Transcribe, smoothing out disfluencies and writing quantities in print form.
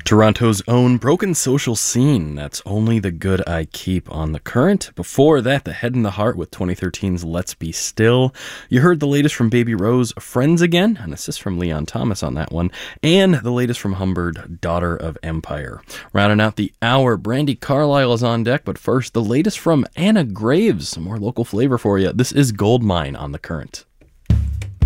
Toronto's own Broken Social Scene. That's Only the Good I Keep on The Current. Before that, The Head and the Heart with 2013's Let's Be Still. You heard the latest from Baby Rose, Friends Again, an assist from Leon Thomas on that one, and the latest from Humbird, Daughter of Empire. Rounding out the hour, Brandy Carlisle is on deck, but first, the latest from Anna Graves, some more local flavor for you. This is Goldmine on The Current.